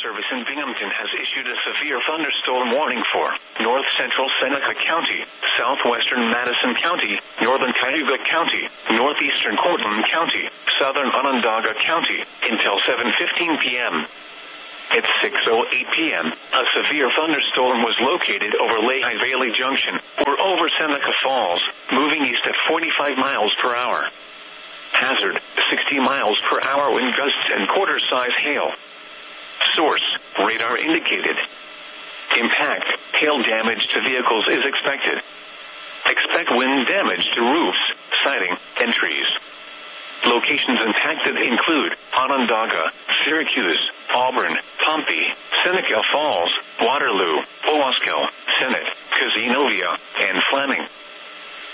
Service in Binghamton has issued a severe thunderstorm warning for north central Seneca County, southwestern Madison County, northern Cayuga County, northeastern Cortland County, southern Onondaga County, until 7:15 p.m. At 6:08 p.m., a severe thunderstorm was located over Lehigh Valley Junction, or over Seneca Falls, moving east at 45 miles per hour. Hazard, 60 miles per hour wind gusts and quarter-size hail. Source, radar indicated. Impact, hail damage to vehicles is expected. Expect wind damage to roofs, siding, and trees. Locations impacted include Onondaga, Syracuse, Auburn, Pompey, Seneca Falls, Waterloo, Owasco, Senate, Cazenovia, and Fleming.